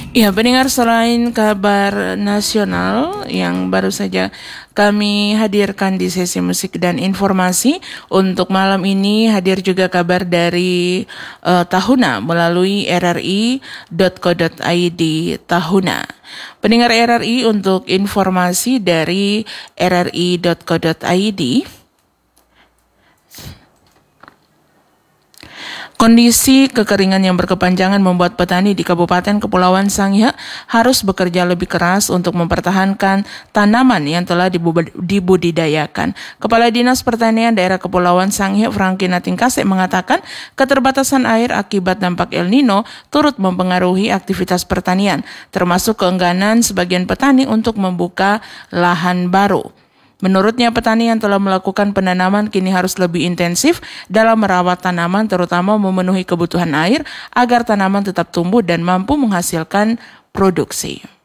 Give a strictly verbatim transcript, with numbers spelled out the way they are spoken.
Ya, pendengar, selain kabar nasional yang baru saja kami hadirkan di sesi musik dan informasi, untuk malam ini hadir juga kabar dari uh, Tahuna melalui r r i dot co dot i d Tahuna. Pendengar R R I, untuk informasi dari r r i dot co dot i d, kondisi kekeringan yang berkepanjangan membuat petani di Kabupaten Kepulauan Sangihe harus bekerja lebih keras untuk mempertahankan tanaman yang telah dibudidayakan. Kepala Dinas Pertanian Daerah Kepulauan Sangihe, Franky Natingkasek, mengatakan keterbatasan air akibat dampak El Nino turut mempengaruhi aktivitas pertanian, termasuk keengganan sebagian petani untuk membuka lahan baru. Menurutnya, petani yang telah melakukan penanaman kini harus lebih intensif dalam merawat tanaman, terutama memenuhi kebutuhan air agar tanaman tetap tumbuh dan mampu menghasilkan produksi.